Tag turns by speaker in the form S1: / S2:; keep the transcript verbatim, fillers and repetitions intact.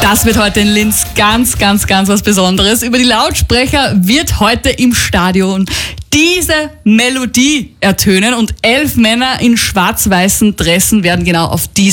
S1: Das wird heute in Linz ganz, ganz, ganz was Besonderes. Über die Lautsprecher wird heute im Stadion diese Melodie ertönen und elf Männer in schwarz-weißen Dressen werden genau auf diese